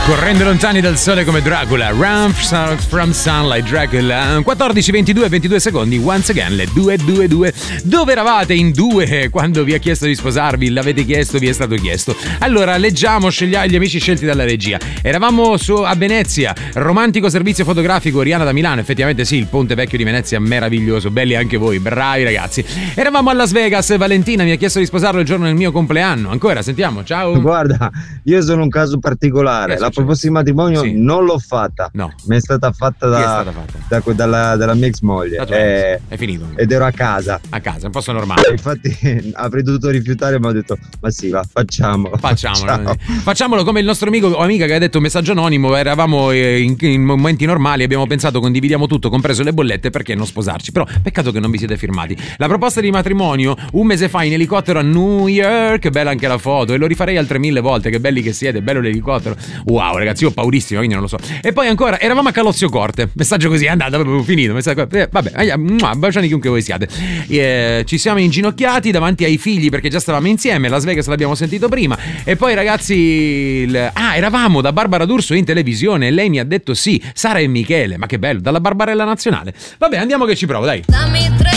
Correndo lontani dal sole come Dracula, Run from Sunlight, Dracula. 14, 22 secondi, once again, le 2. Dove eravate in due quando vi ha chiesto di sposarvi? L'avete chiesto, vi è stato chiesto. Allora, leggiamo gli amici scelti dalla regia. Eravamo a Venezia, romantico servizio fotografico, Oriana da Milano. Effettivamente sì, il ponte vecchio di Venezia, meraviglioso, belli anche voi, bravi ragazzi. Eravamo a Las Vegas, Valentina mi ha chiesto di sposarlo il giorno del mio compleanno. Ancora, sentiamo, ciao. Guarda, io sono un caso particolare. La proposta di matrimonio non l'ho fatta. No. Mi è stata fatta dalla mia ex moglie. È finito. Ed ero a casa. A casa, un posto normale. Infatti avrei dovuto rifiutare, ma ho detto, ma sì, va, facciamolo. Facciamolo come il nostro amico o amica che ha detto messaggio anonimo. Eravamo in momenti normali, abbiamo pensato condividiamo tutto, compreso le bollette, perché non sposarci? Però peccato che non vi siete firmati. La proposta di matrimonio un mese fa in elicottero a New York, bella anche la foto, e lo rifarei altre 1000 volte. Che belli che siete, bello l'elicottero. Wow ragazzi, io ho paurissimo, quindi non lo so. E poi ancora eravamo a Calozio Corte, messaggio così è andato, proprio finito. Vabbè, baciani chiunque voi siate. Ci siamo inginocchiati davanti ai figli perché già stavamo insieme. Las Vegas l'abbiamo sentito prima. E poi ragazzi eravamo da Barbara D'Urso in televisione e lei mi ha detto sì, Sara e Michele. Ma che bello, dalla Barbarella nazionale. Vabbè, andiamo che ci provo, dai. Dammi 3